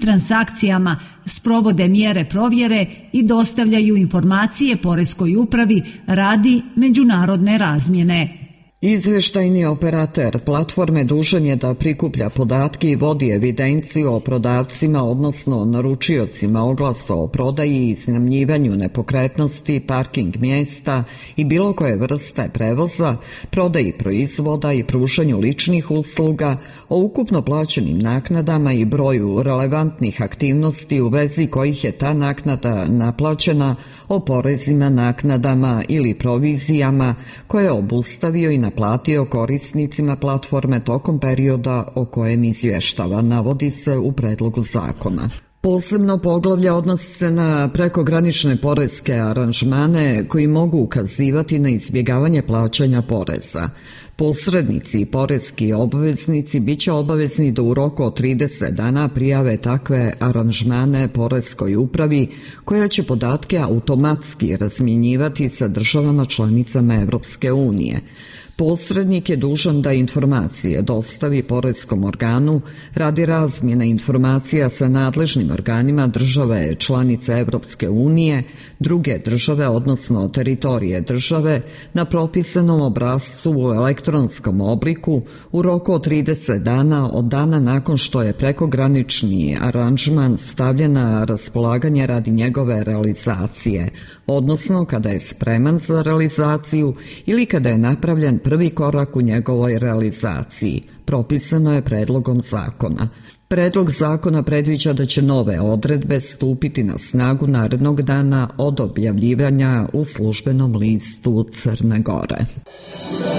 transakcijama sprovode mjere provjere i dostavljaju informacije Poreskoj upravi radi međunarodne razmjene. Izvještajni operater platforme dužan je da prikuplja podatke i vodi evidenciju o prodavcima, odnosno naručiocima oglasa o prodaji i iznajmljivanju nepokretnosti, parking mjesta i bilo koje vrste prevoza, prodaji proizvoda i pružanju ličnih usluga, o ukupno plaćenim naknadama i broju relevantnih aktivnosti u vezi kojih je ta naknada naplaćena, o porezima, naknadama ili provizijama koje je obustavio i naplatio korisnicima platforme tokom perioda o kojem izvještava, navodi se u predlogu zakona. Posebno poglavlje odnosi se na prekogranične poreske aranžmane koji mogu ukazivati na izbjegavanje plaćanja poreza. Posrednici i poreski obveznici bit će obavezni da u roku od 30 dana prijave takve aranžmane Poreskoj upravi, koja će podatke automatski razmjenjivati sa državama članicama Europske unije. Posrednik je dužan da informacije dostavi poreskom organu radi razmjene informacija sa nadležnim organima države članice Europske unije, druge države, odnosno teritorije države, na propisanom obrascu u elektronskom obliku u roku od 30 dana od dana nakon što je prekogranični aranžman stavljen na raspolaganje radi njegove realizacije, odnosno kada je spreman za realizaciju ili kada je napravljen prvi korak u njegovoj realizaciji, propisano je predlogom zakona. Predlog zakona predviđa da će nove odredbe stupiti na snagu narednog dana od objavljivanja u službenom listu Crne Gore.